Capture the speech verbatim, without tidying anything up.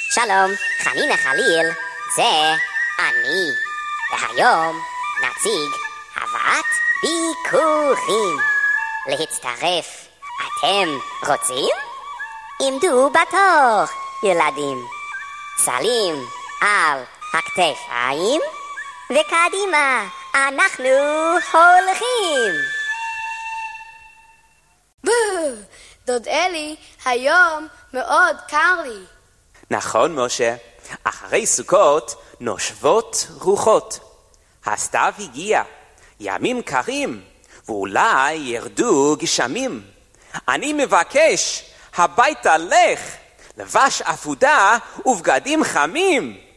שלום, חנינה חליל, זה אני. והיום נציג הבאת ביקורים. להצטרף, אתם רוצים? עמדו בתור, ילדים. סלים על הכתפיים, וקדימה, אנחנו הולכים. דוד אלי, היום מאוד קר לי. נכון, משה. אחרי סוכות נושבות רוחות. הסתיו הגיע, ימים קרים, ואולי ירדו גשמים. אני מבקש, הביתה לך, לבש אפודה ובגדים חמים.